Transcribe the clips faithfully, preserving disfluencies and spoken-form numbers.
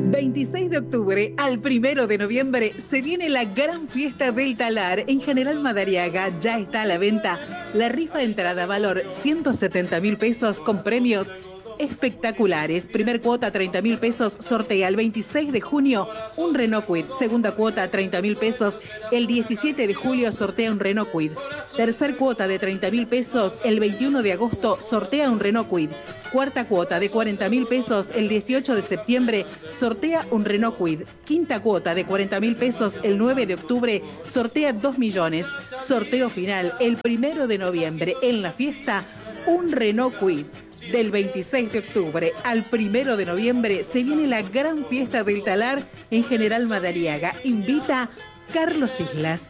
veintiséis de octubre al primero de noviembre se viene la gran fiesta del talar en General Madariaga. Ya está a la venta la rifa entrada, valor ciento setenta mil pesos con premios espectaculares. Primer cuota treinta mil pesos, sortea el veintiséis de junio un Renault Kwid. Segunda cuota treinta mil pesos, el diecisiete de julio sortea un Renault Kwid. Tercer cuota de treinta mil pesos, el veintiuno de agosto sortea un Renault Kwid. Cuarta cuota de cuarenta mil pesos, el dieciocho de septiembre sortea un Renault Kwid. Quinta cuota de cuarenta mil pesos, el nueve de octubre sortea dos millones. Sorteo final el primero de noviembre en la fiesta, un Renault Kwid. Del veintiséis de octubre al primero de noviembre se viene la gran fiesta del talar en General Madariaga. Invita Carlos Islas.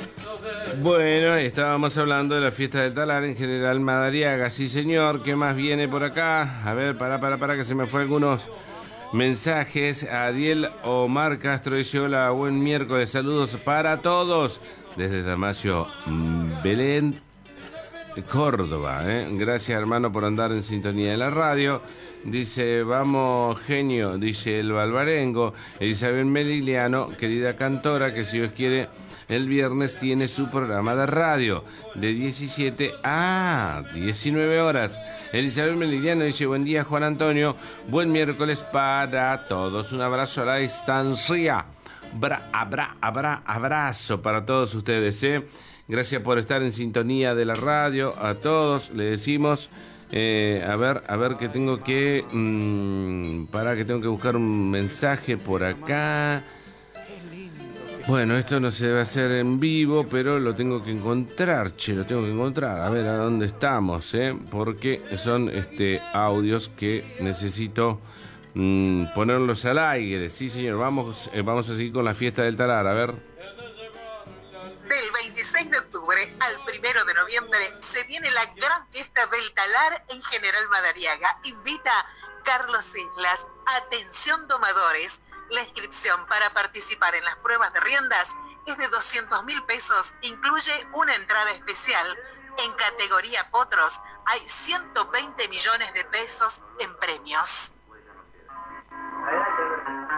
Bueno, estábamos hablando de la fiesta del talar en General Madariaga. Sí, señor. ¿Qué más viene por acá? A ver, para, para, para, que se me fue algunos mensajes. Adiel Omar Castro dice: hola, buen miércoles, saludos para todos. Desde Damasio, Belén, Córdoba, ¿eh? Gracias, hermano, por andar en sintonía de la radio. Dice: vamos, genio, dice el Balbarengo. Elizabeth Meligliano, querida cantora, que si Dios quiere, el viernes tiene su programa de radio de diecisiete a diecinueve horas. Elizabeth Meligliano dice: buen día, Juan Antonio, buen miércoles para todos. Un abrazo a la distancia. Bra, abra, abra, abrazo para todos ustedes, ¿eh? Gracias por estar en sintonía de la radio. A todos le decimos, eh, a ver, a ver que tengo que, mmm, para que tengo que buscar un mensaje por acá. Bueno, esto no se debe hacer en vivo, pero lo tengo que encontrar, che, lo tengo que encontrar. A ver a dónde estamos, eh, porque son este audios que necesito mmm, ponerlos al aire. Sí, señor, vamos, eh, vamos a seguir con la fiesta del talar, a ver. Del veintiséis de octubre al primero de noviembre se viene la gran fiesta del talar en General Madariaga. Invita Carlos Islas. Atención, domadores. La inscripción para participar en las pruebas de riendas es de doscientos mil pesos. Incluye una entrada especial. En categoría potros hay ciento veinte millones de pesos en premios.